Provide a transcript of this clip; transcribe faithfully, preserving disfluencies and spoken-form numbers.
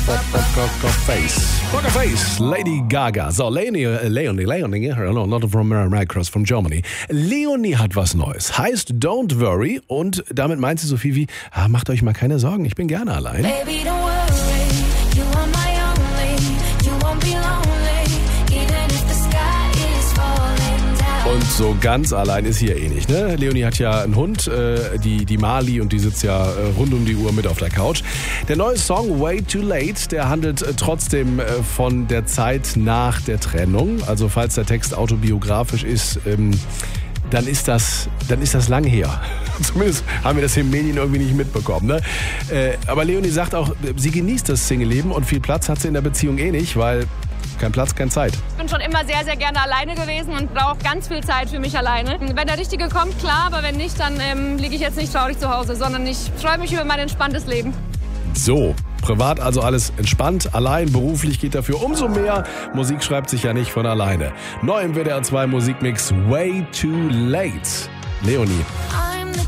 Face. Poker Face, Lady Gaga. So, Leonie, äh, Leonie, Leonie, no, not from America, from Germany. Leonie hat was Neues. Heißt Don't Worry und damit meint sie so viel wie, ah, macht euch mal keine Sorgen, ich bin gerne allein. Baby, don't worry, you are my only, you won't be lonely, even if the sky is falling down. Und so ganz allein ist hier eh nicht, ne? Leonie hat ja einen Hund, äh, die, die Mali, und die sitzt ja äh, rund um die Uhr mit auf der Couch. Der neue Song Way Too Late, der handelt äh, trotzdem äh, von der Zeit nach der Trennung. Also falls der Text autobiografisch ist, ähm, dann ist das, dann ist das lang her. Zumindest haben wir das in den Medien irgendwie nicht mitbekommen. Ne? Äh, aber Leonie sagt auch, sie genießt das Single-Leben und viel Platz hat sie in der Beziehung eh nicht, weil kein Platz, keine Zeit. Ich bin schon immer sehr, sehr gerne alleine gewesen und brauche ganz viel Zeit für mich alleine. Wenn der Richtige kommt, klar, aber wenn nicht, dann ähm, liege ich jetzt nicht traurig zu Hause, sondern ich freue mich über mein entspanntes Leben. So, privat also alles entspannt, allein, beruflich geht dafür umso mehr. Musik schreibt sich ja nicht von alleine. Neu im W D R zwei Musikmix Way Too Late. Leonie.